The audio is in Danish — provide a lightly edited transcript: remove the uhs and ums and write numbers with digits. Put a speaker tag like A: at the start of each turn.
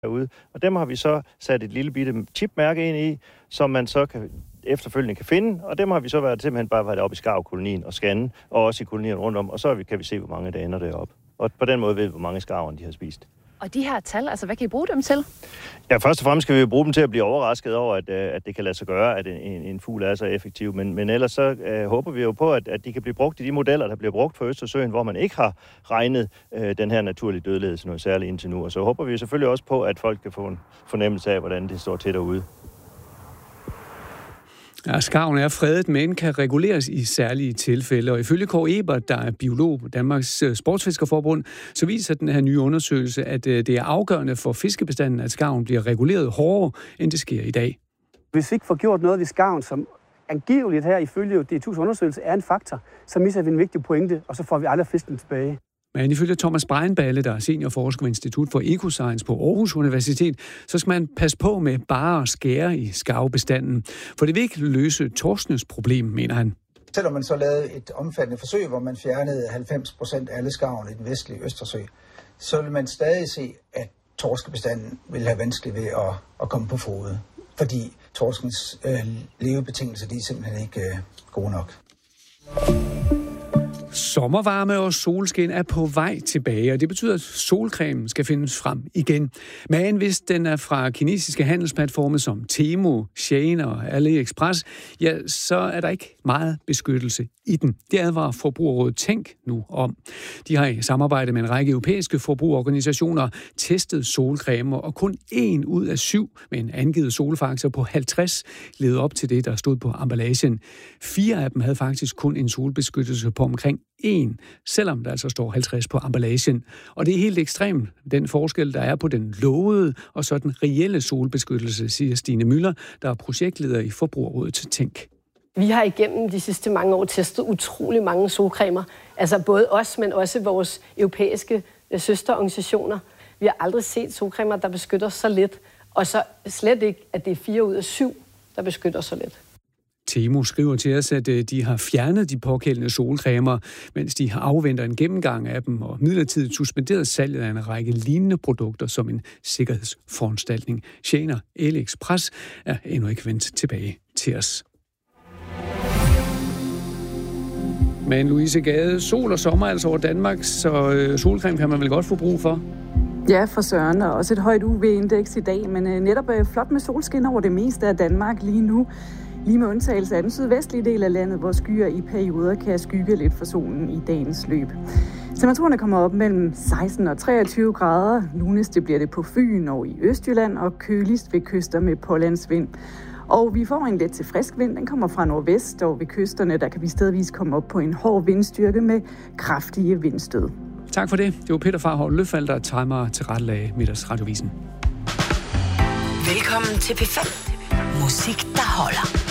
A: derude. Og dem har vi så sat et lille bitte chipmærke ind i, som man så efterfølgende kan finde, og dem har vi så simpelthen bare været oppe i skarvkolonien og scanne, og også i kolonien rundt om, og så kan vi se, hvor mange der ender deroppe. Og på den måde ved vi, hvor mange skarverne de har spist.
B: Og de her tal, altså hvad kan I bruge dem til?
A: Ja, først og fremmest skal vi bruge dem til at blive overrasket over, at det kan lade sig gøre, at en fugl er så effektiv. Men ellers så håber vi jo på, at de kan blive brugt i de modeller, der bliver brugt for Østersøen, hvor man ikke har regnet den her naturlige dødelighed til noget særligt indtil nu. Og så håber vi selvfølgelig også på, at folk kan få en fornemmelse af, hvordan det står til derude.
C: Ja, skarven er fredet, men kan reguleres i særlige tilfælde. Og ifølge Kåre Ebert, der er biolog på Danmarks Sportsfiskerforbund, så viser den her nye undersøgelse, at det er afgørende for fiskebestanden, at skarven bliver reguleret hårdere, end det sker i dag.
D: Hvis vi ikke får gjort noget ved skarven, som angiveligt her ifølge DTU's undersøgelse er en faktor, så misser vi en vigtig pointe, og så får vi aldrig fisken tilbage.
C: Men ifølge Thomas Breinballe, der er seniorforsker ved Institut for Ecoscience på Aarhus Universitet, så skal man passe på med bare at skære i skarvebestanden. For det vil ikke løse torskenes problem, mener han.
E: Selvom man så lavede et omfattende forsøg, hvor man fjernede 90% af alle skarven i den vestlige Østersø, så vil man stadig se, at torskebestanden vil have vanskeligt ved at komme på fode. Fordi torskens levebetingelser, de er simpelthen ikke gode nok.
C: Sommervarme og solskin er på vej tilbage, og det betyder, at solcremen skal findes frem igen. Men hvis den er fra kinesiske handelsplatforme som Temu, Shein og AliExpress, ja, så er der ikke meget beskyttelse i den. Det advarer Forbrugerrådet Tænk nu om. De har i samarbejde med en række europæiske forbrugerorganisationer testet solcremer, og kun 1 ud af 7 med en angivet solfaktor på 50 levede op til det, der stod på emballagen. 4 af dem havde faktisk kun en solbeskyttelse på omkring 1, selvom der altså står 50 på emballagen. Og det er helt ekstremt, den forskel, der er på den lovede og så den reelle solbeskyttelse, siger Stine Müller, der er projektleder i Forbrugerrådet til Tænk.
F: Vi har igennem de sidste mange år testet utrolig mange solcremer. Altså både os, men også vores europæiske søsterorganisationer. Vi har aldrig set solcremer, der beskytter så lidt, og så slet ikke, at det er 4 ud af 7, der beskytter så lidt.
C: Temu skriver til os, at de har fjernet de pågældende solcremer, mens de har afventet en gennemgang af dem og midlertidigt suspenderet salget af en række lignende produkter som en sikkerhedsforanstaltning. Shein og AliExpress er endnu ikke vendt tilbage til os. Men Louise Gade, sol og sommer altså over Danmark, så solcreme kan man vel godt få brug for?
G: Ja, for søren, og også et højt UV-indeks i dag, men netop flot med solskin over det meste af Danmark lige nu. Lige med undtagelse af den sydvestlige del af landet, hvor skyer i perioder kan skygge lidt for solen i dagens løb. Temperaturen kommer op mellem 16 og 23 grader. Lunest det bliver det på Fyn og i Østjylland, og køligst ved kyster med pålandsvind. Og vi får en let til frisk vind. Den kommer fra nordvest, og ved kysterne der kan vi stedvis komme op på en hård vindstyrke med kraftige vindstød.
C: Tak for det. Det var Peter Farhøj Løfald, der timer til rettelag Middagsradiovisen.
H: Velkommen til P5. Musik, der holder.